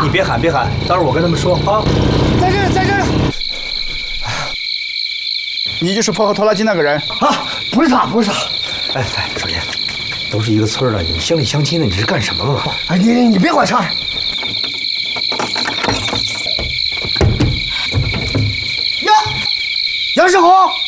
你别喊，别喊，到时候我跟他们说啊。 在这儿，在这儿。你就是破坏拖拉机那个人啊？不是他，不是他。哎，少爷，都是一个村的，你乡里乡亲的，你是干什么了？ 哎，你别管事儿。呀，杨世红。